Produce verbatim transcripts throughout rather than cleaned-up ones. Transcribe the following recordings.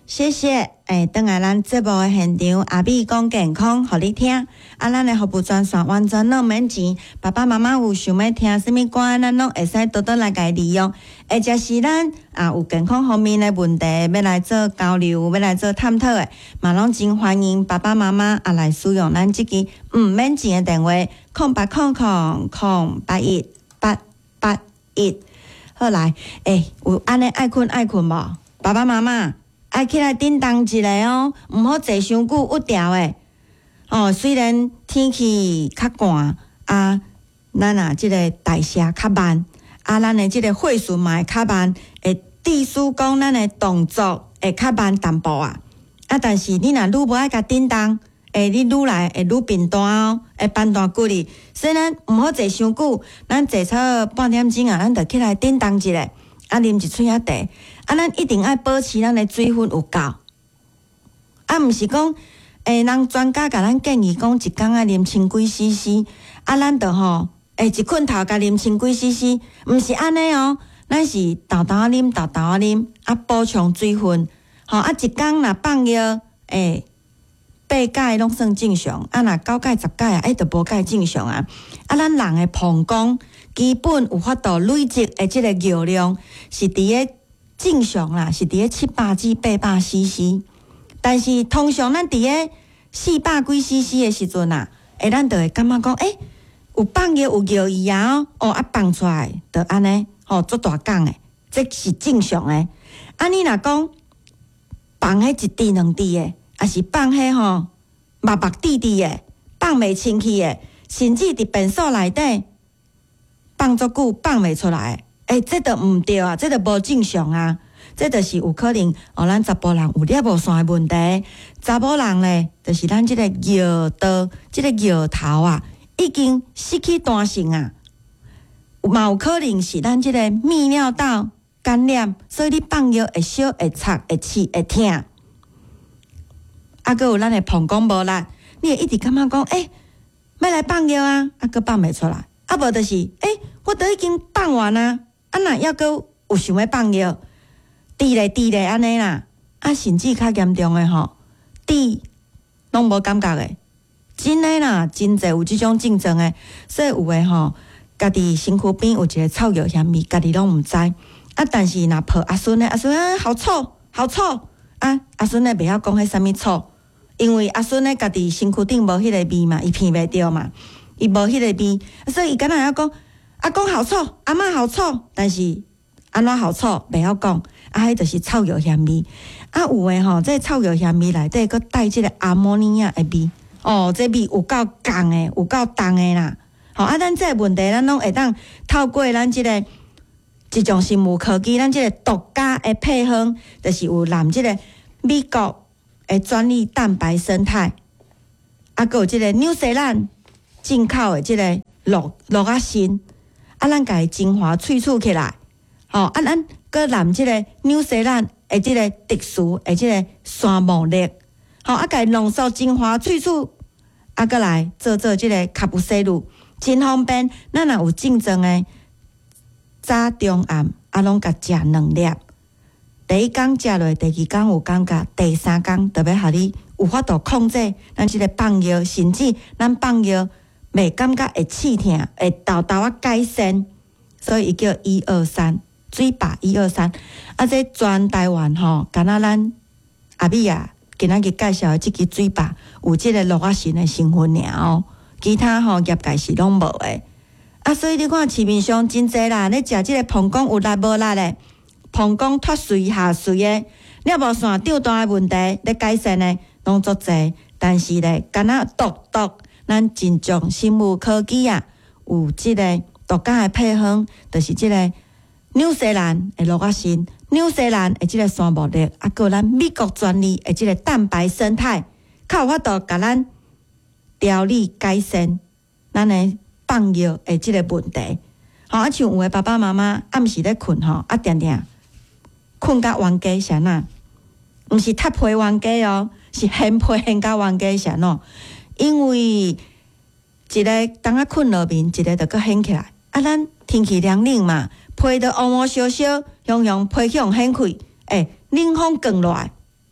谢谢。诶，等下咱节目的现场，阿美讲健康，互你听。啊，咱的服务专线完全拢免钱，爸爸妈妈有想要听什么歌，咱拢会使多多来家利用。或者是咱啊有健康方面的问题，要来做交流，要来做探讨的，嘛拢真欢迎爸爸妈妈啊来使用咱即支毋免钱的电话，空八空空空八一八八一。好来，诶，有安尼爱困爱困无？爸爸妈妈。爱起来叮当一下哦，毋好坐伤久郁调诶。哦，虽然天气较寒啊，咱啊即个代谢较慢，啊，咱的即个血循嘛会较慢，会致使讲咱的动作会较慢淡薄啊。啊，但是你若愈无爱甲叮当，诶，你愈来会愈变大哦，会搬大骨哩。所以咱毋好坐伤久，咱坐差半点钟啊，咱就起来叮当一下。啊，啉一喙仔茶，啊，咱一定要保持咱的水分有够，啊，毋是讲，诶，人专家甲咱建议讲一工啊啉千几 C C， 啊，咱着吼，诶，一困头甲啉千几 C C， 毋是安尼哦，咱是豆豆啊啉，豆豆啊啉，啊，补充水分，吼，啊，一工若放药，诶，八解拢算正常，啊，若九解十解啊，哎，着无解正常啊，啊，咱人的膀胱。基本有法度累积的即个药量是伫个正常啦，是伫个七百至八百 C C。但是通常咱伫个四百几 C C 的时阵啊，诶，咱就会感觉讲，诶、欸，有放药有药意啊，哦，啊放出来就安尼，吼、哦，做大讲的，这是正常的。啊，你若讲放迄一滴两滴的，还是放迄吼目目滴滴的，放袂清气的，甚至伫便所内底。放足久放袂出来，诶、欸，这都毋对啊，这都无正常啊，这就是有可能哦，咱查甫人有尿无线的问题，查某人咧，就是咱即个尿道、即、这个尿头啊，已经失去弹性啊，嘛有可能是咱即个泌尿道感染，所以你放药会烧、会插、会刺、会痛，啊，搁有咱的膀胱无力，你会一直感觉讲，诶、欸，要来放药啊，啊，搁放袂出来。啊，无就是，诶、欸，我都已经放完啊，啊，若还阁有想要放药，滴咧滴咧安尼啦，啊，甚至较严重诶吼，滴拢无感觉诶，真诶啦，真侪有即种症状诶，所以有诶吼，家己身躯边有一个臭药嫌味，家己拢毋知，啊，但是若抱阿孙诶，阿孙啊，好臭，好臭，啊，阿孙诶袂晓讲迄啥物臭，因为阿孙诶家己身躯顶无迄个味嘛，伊闻袂着嘛。伊无迄个味，所以伊敢若要讲阿公好臭，阿嬷好臭，但是安怎好臭袂晓讲，啊，迄就是臭药嫌味。啊，有诶吼，这臭药嫌味内底佫带即个阿摩尼亚诶味，哦，这味有够重诶，有够重诶啦。吼、哦，啊，咱这个问题咱拢会当透过咱即、这个一种生物科技，咱即个独家诶配方，就是有含即个美国诶专利蛋白生态，啊，佫有即个纽西兰。进口的即个鹿鹿仔心，啊，咱家精华萃取起来，吼、哦，啊，咱搁含即个纽西兰的即个特殊的即个山木粒，吼、哦，啊，家浓缩精华萃取，啊，搁来做做即个卡布西露，真方便。咱若有症状的，早中暗啊，拢甲食两粒。第一工食落，第二工有感觉，第三工特别互你有法度控制咱即个放药，甚至咱放药。袂感觉会刺痛，会豆豆啊改善，所以伊叫一二三水坝一二三。啊，这全台湾吼，敢若咱阿美啊，今仔日介绍的即支水坝有即个鹿仔心的成分尔哦，其他吼业界是拢无的。啊，所以你看市面上真侪啦，咧食即个膀胱有力无力的，膀胱脱水下水的，尿无线长大的问题咧改善的，拢足侪。但是咧，敢若独独。咱真种生物科技啊，有即个独家的配方，就是即个纽西兰的鹿仔心、纽西兰的即个山木粒，啊，搁咱美国专利的即个蛋白生态，较有法度甲咱调理改善咱的放药的即个问题。吼、哦，啊，像有的爸爸妈妈暗时咧困吼，啊，定定困甲冤家啥呐？毋是踢被冤家哦，是掀被掀甲冤家啥喏？因为一个当啊困落面，一个就搁掀起来。啊，咱天气凉冷嘛，被就乌乌烧烧，雄雄被向掀开，诶、欸，冷风降落来，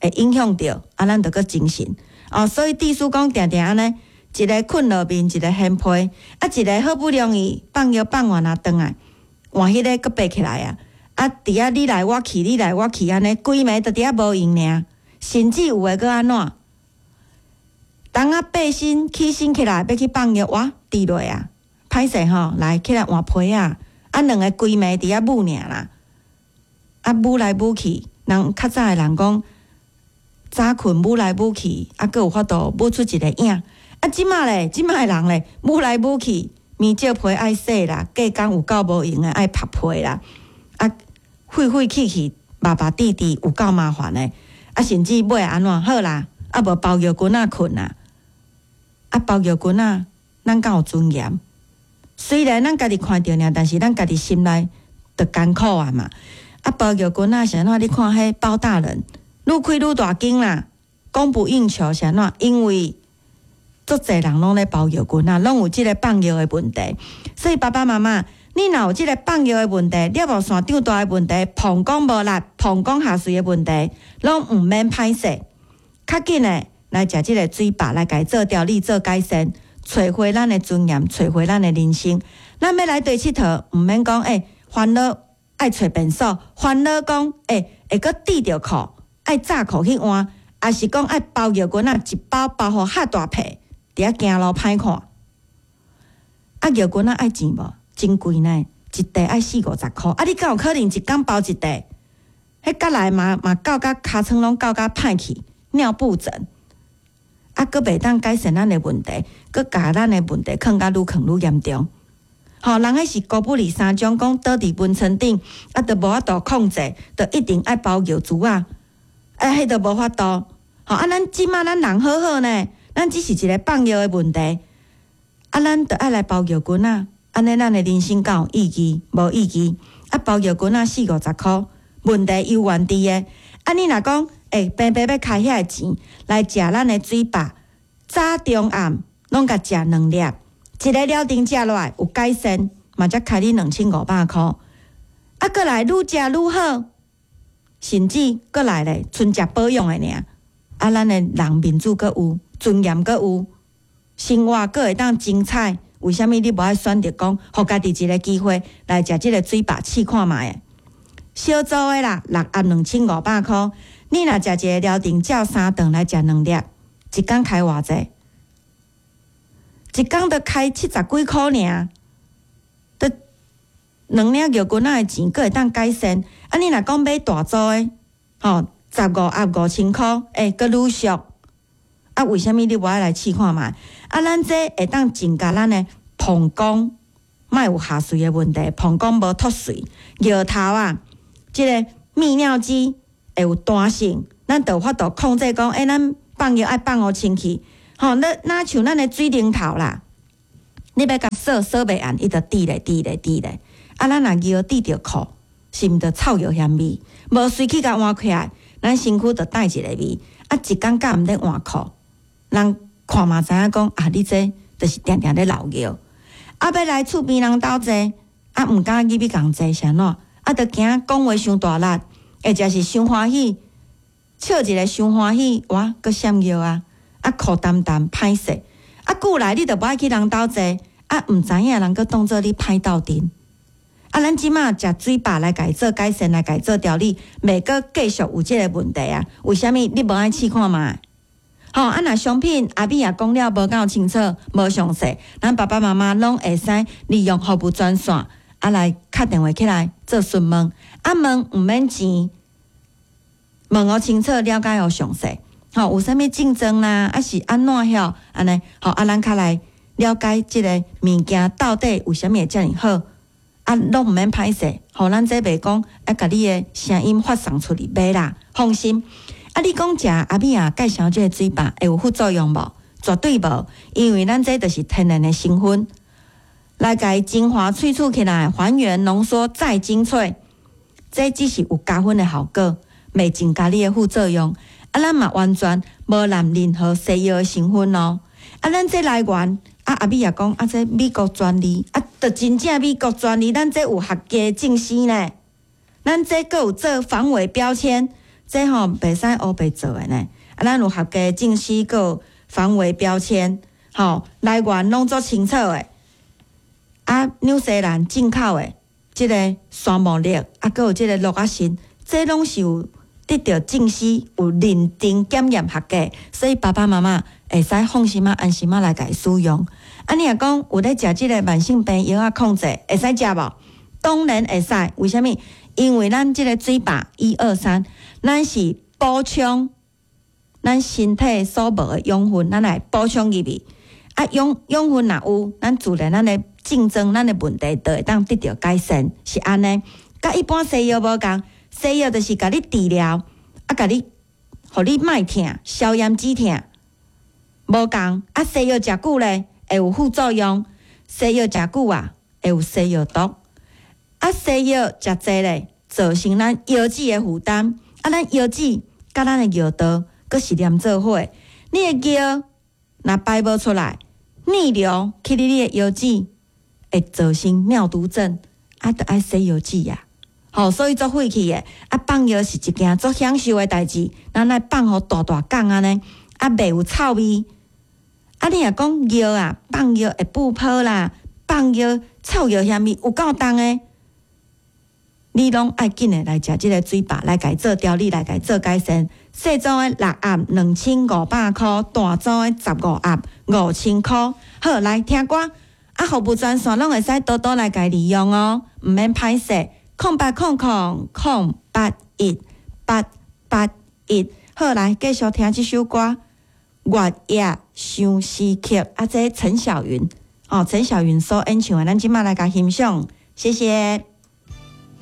会影响到啊，咱着个精神哦。所以地书讲定定安尼，一个困落面，一个掀被，啊，一个好不容易放药放完啊，转来换迄个佫爬起来啊，啊，伫遐你来我去，你来我去安尼，规暝着伫遐无用尔，甚至有诶佫安怎？当啊爬身起身起来要去放药，哇，滴落啊，歹势吼，来起来换被啊，啊，两个规暝伫遐舞尔啦，啊，舞来舞去，人较早诶人讲。早困舞来舞去，啊，佫有法度舞出一个影。啊，即马咧，即马诶人咧，舞来舞去，面罩皮爱洗啦，隔工有够无用诶，爱拍皮啦，啊，废废气气，麻麻滴滴，有够麻烦诶。啊，甚至尾安怎好啦？啊，无包药棍仔困啊，啊，包药棍仔，咱敢有尊严？虽然咱家己看着尔，但是咱家己心内着艰苦啊嘛。啊，包药棍仔是安怎？你看迄包大人。愈开愈大间啦，供不应求是安怎？因为足侪人拢咧包药棍啊，拢有即个放药的问题。所以爸爸妈妈，你若有即个放药的问题，尿路线长大的问题，膀胱无力、膀胱下垂的问题，拢毋免歹势，较紧诶来食即个水饱，来家做调理、做改善，找回咱的尊严，找回咱的人生。咱要来对佚佗，毋免讲诶烦恼爱找便所，烦恼讲诶会阁滴着裤。爱炸裤去换，也是讲爱包药棍仔一包包互遐大片，伫遐行路歹看。啊，药棍仔爱钱无？真贵呢，一袋爱四五十箍。啊，你敢有可能一工包一袋？迄甲来嘛嘛搞甲尻川拢搞甲歹去，尿布疹。啊，佫袂当改善咱的问题，佫甲咱的问题囥甲愈囥愈严重。吼，人迄是高不离三种，讲倒伫温床顶，啊，着无法度控制，着一定爱包药珠啊。哎，迄都无法度，吼！啊，咱即马咱人好好呢，咱只是一个放药的问题，啊，咱着爱来包药棍仔，安尼咱的人生敢有意义？无意义。啊，包药棍仔四五十箍，问题有原伫的。啊，你若讲，诶、欸，平平要开遐个钱来食咱的水饱，早中暗拢甲食两粒，一个了定食落来有改善，嘛则开你两千五百箍。啊，过来愈食愈好。甚至过来咧，纯食保养的尔，啊，咱的人民主阁有，尊严阁有，生活阁会当精彩。为虾米你无爱选择讲，互家己一个机会来食即个水饱试看卖诶？小组的啦，六暗两千五百箍，你若食一个料定照三顿来食两粒，一工开偌济？一工得开七十几箍尔。两领药棍仔的钱，佫会当改善。啊，你若讲买大组的，吼，十五压五千箍，诶，佫愈俗。啊，为虾米你无爱来试看卖？啊，咱这会当增加咱的膀胱，莫有下垂的问题，膀胱无脱水，药头啊，即、这个泌尿肌会有弹性，咱就有法度控制讲，诶，咱放药爱放互清气，吼，那那像咱的水龙头啦，你要甲锁锁袂按，伊就滴咧滴咧滴咧。啊，咱若药滴着裤，是毋着臭药香味？无随去甲换起来，咱身躯着带一个味。啊，一工甲毋得换裤，人看嘛知影讲啊，你这着是定定咧流药。啊，要来厝边人斗坐，啊，毋敢入去共坐是安怎？啊，着惊讲话伤大力，或者是伤欢喜，笑一个伤欢喜，哇，佫闪药啊，啊，裤澹澹歹势。啊，久来你着无爱去人斗坐，啊，毋知影人佫当做你歹斗阵。啊，咱即马食水饱来家做改善，来家做调理，袂阁继续有即个问题啊？为虾米你无爱试看卖？吼、哦，啊，若商品阿美也讲了无够清楚、无详细，咱爸爸妈妈拢会使利用服务专线啊来敲电话起来做询问，啊问毋免钱，问互清楚、了解互详细。吼、哦，有啥物竞争啦？啊是安怎晓安尼？吼、哦，啊咱较来了解即个物件到底为虾米会遮尔好？啊，拢毋免歹势，互咱这袂讲，啊，甲你的声音发送出去，袂啦，放心。啊，你讲食阿米啊，介绍这个水饱会有副作用无？绝对无，因为咱这就是天然的成分，来甲伊精华萃取起来，还原浓缩再精粹，这只是有加分的效果，袂增加你的副作用。啊，咱嘛完全无含任何西药的成分哦。啊，咱这来源。啊，阿美也讲啊，这美国专利啊，着真正美国专利，咱这有合格证书呢。咱这个有做防伪标签， 这吼袂使乌白做诶呢。啊，咱有合格证书个防伪标签，吼来源拢做清楚诶。啊，纽西兰进口诶，即个沙漠绿，啊，佮有即个鹿仔锌，这拢是有得到证书、有认定检验合格，所以爸爸妈妈会使放心啊、安心啊来家使用。啊，你若讲有咧食即个慢性病药啊控制，会使食无？当然会使。为虾米？因为咱即个水靶一二三，咱是补充咱身体所无的养分，咱来补充入去。啊，养养分若有，咱自然咱的竞争，咱的问题就会当得到改善，是安尼。甲一般西药无共，西药就是甲你治疗，啊，甲你，互你莫疼，消炎止疼，无共。啊，西药食久咧，会有副作用。西药食久啊，会有西药毒。啊，西药食侪咧，造成咱腰子的负担。啊，咱腰子甲咱的尿道，佫是连做伙。你的尿若排无出来，逆流去你你的腰子，会造成尿毒症，啊，得爱洗腰子呀。吼、哦，所以做废气的，啊，放药是一件足享受的代志，咱来放互大大讲安尼，啊，袂有臭味。啊，你若讲药啊，放药会不泡啦，放药臭药香味有够重的，你拢爱紧的来食即个水靶，来家做调理，来家做改善。细组的六盒两千五百块，大组的十五盒五千块。好，来听歌，啊，服务专线拢会使多多来家利用哦，毋免歹势。空八空空空八一八八一。好，来继续听这首歌《月夜相思曲》，啊，这陈小云哦，陈小云所演唱的，咱即马来甲欣赏，谢谢。